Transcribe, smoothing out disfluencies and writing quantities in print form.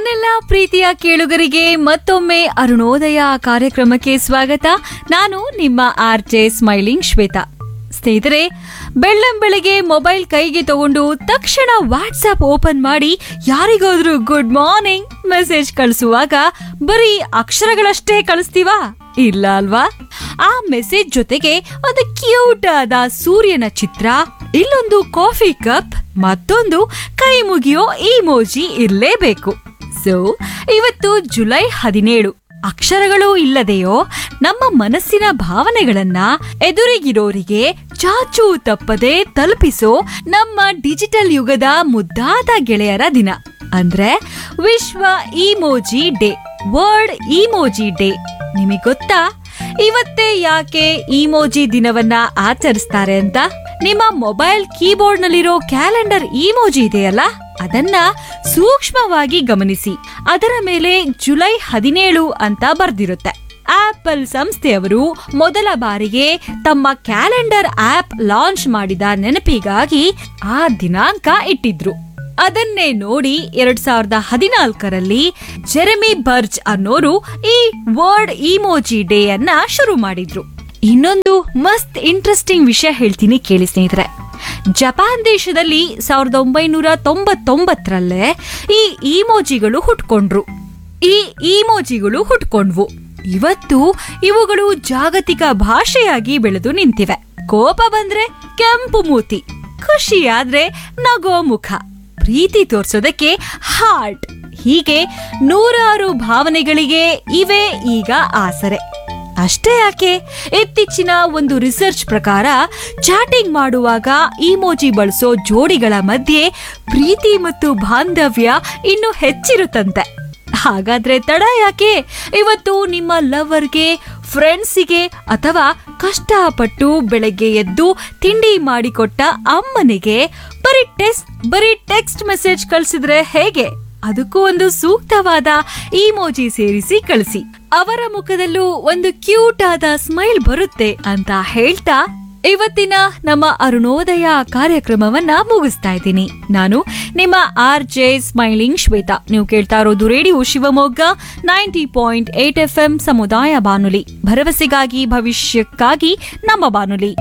ನನ್ನೆಲ್ಲ ಪ್ರೀತಿಯ ಕೇಳುಗರಿಗೆ ಮತ್ತೊಮ್ಮೆ ಅರುಣೋದಯ ಕಾರ್ಯಕ್ರಮಕ್ಕೆ ಸ್ವಾಗತ. ನಾನು ನಿಮ್ಮ ಆರ್ಜೆ ಸ್ಮೈಲಿಂಗ್ ಶ್ವೇತಾ. ಸ್ನೇಹಿತರೆ, ಬೆಳ್ಳಂಬೆಳಗ್ಗೆ ಮೊಬೈಲ್ ಕೈಗೆ ತಗೊಂಡು ತಕ್ಷಣ ವಾಟ್ಸ್ಆಪ್ ಓಪನ್ ಮಾಡಿ ಯಾರಿಗಾದ್ರೂ ಗುಡ್ ಮಾರ್ನಿಂಗ್ ಮೆಸೇಜ್ ಕಳಿಸುವಾಗ ಬರೀ ಅಕ್ಷರಗಳಷ್ಟೇ ಕಳಿಸ್ತೀವಾ? ಇಲ್ಲ ಅಲ್ವಾ? ಆ ಮೆಸೇಜ್ ಜೊತೆಗೆ ಒಂದು ಕ್ಯೂಟ್ ಆದ ಸೂರ್ಯನ ಚಿತ್ರ, ಇಲ್ಲೊಂದು ಕಾಫಿ ಕಪ್, ಮತ್ತೊಂದು ಕೈ ಮುಗಿಯೋ ಇಮೋಜಿ ಇರ್ಲೇಬೇಕು. ಸೊ ಇವತ್ತು ಜುಲೈ 17. ಅಕ್ಷರಗಳು ಇಲ್ಲದೆಯೋ ನಮ್ಮ ಮನಸ್ಸಿನ ಭಾವನೆಗಳನ್ನ ಎದುರಿಗಿರೋರಿಗೆ ಚಾಚೂ ತಪ್ಪದೆ ತಲುಪಿಸೋ ನಮ್ಮ ಡಿಜಿಟಲ್ ಯುಗದ ಮುದ್ದಾದ ಗೆಳೆಯರ ದಿನ. ಅಂದ್ರೆ ವಿಶ್ವ emoji day, world emoji day. ನಿಮಗೆ ಗೊತ್ತಾ ಇವತ್ತೇ ಯಾಕೆ ಇಮೋಜಿ ದಿನವನ್ನ ಆಚರಿಸ್ತಾರೆ ಅಂತ? ನಿಮ್ಮ ಮೊಬೈಲ್ ಕೀಬೋರ್ಡ್ ನಲ್ಲಿರೋ ಕ್ಯಾಲೆಂಡರ್ ಇಮೋಜಿ ಇದೆಯಲ್ಲ, ಅದನ್ನ ಸೂಕ್ಷ್ಮವಾಗಿ ಗಮನಿಸಿ. ಅದರ ಮೇಲೆ ಜುಲೈ 17 ಅಂತ ಬರ್ದಿರುತ್ತೆ. ಆಪಲ್ ಸಂಸ್ಥೆಯವರು ಮೊದಲ ಬಾರಿಗೆ ತಮ್ಮ ಕ್ಯಾಲೆಂಡರ್ ಆಪ್ ಲಾಂಚ್ ಮಾಡಿದ ನೆನಪಿಗಾಗಿ ಆ ದಿನಾಂಕ ಇಟ್ಟಿದ್ರು. ಅದನ್ನೇ ನೋಡಿ 2014ರಲ್ಲಿ ಜೆರೆಮಿ ಬರ್ಜ್ ಅನ್ನೋರು ಈ ವರ್ಲ್ಡ್ ಇಮೋಜಿ ಡೇ ಅನ್ನ ಶುರು ಮಾಡಿದ್ರು. ಇನ್ನೊಂದು ಮಸ್ತ್ ಇಂಟ್ರೆಸ್ಟಿಂಗ್ ವಿಷಯ ಹೇಳ್ತೀನಿ ಕೇಳಿ ಸ್ನೇಹಿತರೆ. ಜಪಾನ್ ದೇಶದಲ್ಲಿ 1999ರಲ್ಲೇ ಈ ಇಮೋಜಿಗಳು ಹುಟ್ಕೊಂಡ್ವು. ಇವತ್ತು ಇವುಗಳು ಜಾಗತಿಕ ಭಾಷೆಯಾಗಿ ಬೆಳೆದು ನಿಂತಿವೆ. ಕೋಪ ಬಂದ್ರೆ ಕೆಂಪು ಮೂತಿ, ಖುಷಿಯಾದ್ರೆ ನಗೋ ಮುಖ, ಪ್ರೀತಿ ತೋರ್ಸೋದಕ್ಕೆ ಹಾರ್ಟ್, ಹೀಗೆ ನೂರಾರು ಭಾವನೆಗಳಿಗೆ ಇವೆ ಈಗ ಆಸರೆ. ಅಷ್ಟೇ ಯಾಕೆ, ಇತ್ತೀಚಿನ ಒಂದು ರಿಸರ್ಚ್ ಪ್ರಕಾರ ಚಾಟಿಂಗ್ ಮಾಡುವಾಗ ಇಮೋಜಿ ಬಳಸೋ ಜೋಡಿಗಳ ಮಧ್ಯೆ ಪ್ರೀತಿ ಮತ್ತು ಬಾಂಧವ್ಯ ಇನ್ನೂ ಹೆಚ್ಚಿರುತ್ತಂತೆ. ಹಾಗಾದ್ರೆ ತಡ ಯಾಕೆ? ಇವತ್ತು ನಿಮ್ಮ ಲವರ್ಗೆ, ಫ್ರೆಂಡ್ಸಿಗೆ ಅಥವಾ ಕಷ್ಟಪಟ್ಟು ಬೆಳಗ್ಗೆ ಎದ್ದು ತಿಂಡಿ ಮಾಡಿಕೊಟ್ಟ ಅಮ್ಮನಿಗೆ ಬರೀ ಟೆಕ್ಸ್ಟ್ ಮೆಸೇಜ್ ಕಳಿಸಿದ್ರೆ ಹೇಗೆ? ಅದಕ್ಕೂ ಒಂದು ಸೂಕ್ತವಾದ ಇಮೋಜಿ ಸೇರಿಸಿ ಕಳಿಸಿ. ಅವರ ಮುಖದಲ್ಲೂ ಒಂದು ಕ್ಯೂಟ್ ಆದ ಸ್ಮೈಲ್ ಬರುತ್ತೆ ಅಂತ ಹೇಳ್ತಾ ಇವತ್ತಿನ ನಮ್ಮ ಅರುಣೋದಯ ಕಾರ್ಯಕ್ರಮವನ್ನ ಮುಗಿಸ್ತಾ ಇದ್ದೀನಿ. ನಾನು ನಿಮ್ಮ ಆರ್ಜೆ ಸ್ಮೈಲಿಂಗ್ ಶ್ವೇತಾ. ನೀವು ಕೇಳ್ತಾ ಇರೋದು ರೇಡಿಯೋ ಶಿವಮೊಗ್ಗ 90.8 FM ಸಮುದಾಯ ಬಾನುಲಿ, ಭರವಸೆಗಾಗಿ ಭವಿಷ್ಯಕ್ಕಾಗಿ ನಮ್ಮ ಬಾನುಲಿ.